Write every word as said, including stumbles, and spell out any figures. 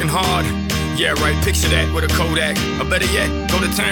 working hard. Yeah, right, picture that with a Kodak. Or better yet, go to town.